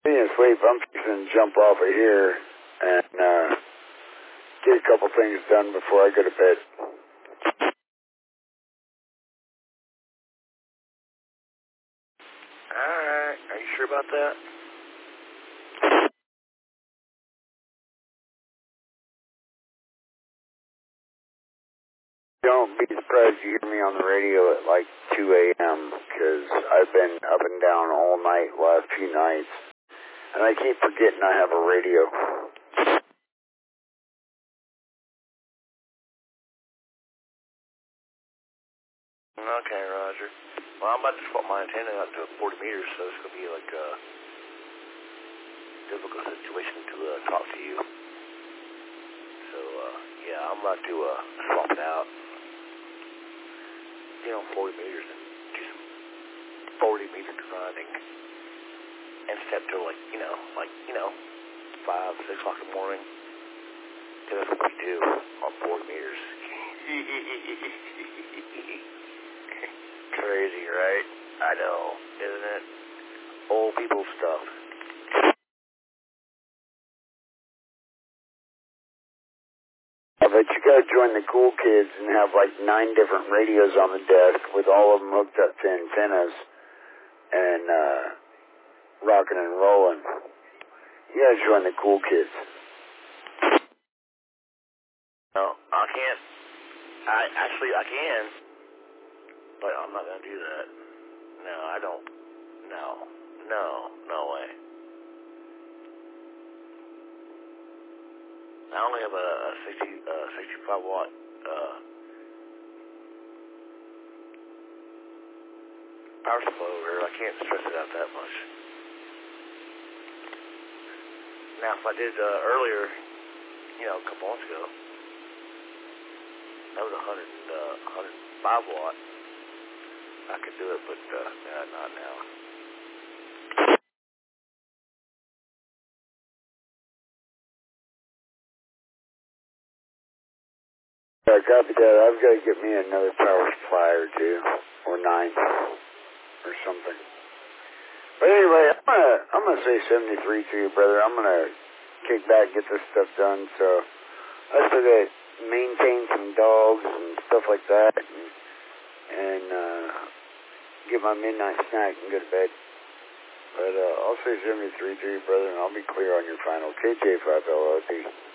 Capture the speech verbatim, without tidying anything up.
Being asleep, I'm fixing to jump off of here and uh, get a couple things done before I go to bed. Alright, are you sure about that? Don't be surprised you hear me on the radio at like two a m because I've been up and down all night last few nights. And I keep forgetting I have a radio. Okay, Roger. Well, I'm about to swap my antenna out to forty meters, so it's going to be like a difficult situation to uh, talk to you. So, uh, yeah, I'm about to uh, swap it out. You know, forty meters and do some forty meter grinding. And step to like, you know, like, you know, five, six o'clock in the morning. Because that's what we do on forty meters. Crazy, right? I know, isn't it? Old people stuff. I bet you gotta join the cool kids and have like nine different radios on the desk with all of them hooked up to antennas and uh, rocking and rolling. You gotta join the cool kids. No, I can't. I actually I can, but I'm not gonna do that. No, I don't. No, no, no way. I only have a, a sixty, uh, sixty-five watt uh, power supply over here. I can't stress it out that much. Now, if I did uh, earlier, you know, a couple months ago, that was a hundred, uh, one hundred five watt. I could do it, but uh, yeah, not now. I copy that. I've got to get me another power supply or two, or nine, or something. But anyway, I'm gonna I'm gonna say seventy-three to you, brother. I'm gonna kick back, get this stuff done. So I still got to maintain some dogs and stuff like that, and, and uh, get my midnight snack and go to bed. But uh, I'll say seventy-three to you, brother, and I'll be clear on your final K J five L O D.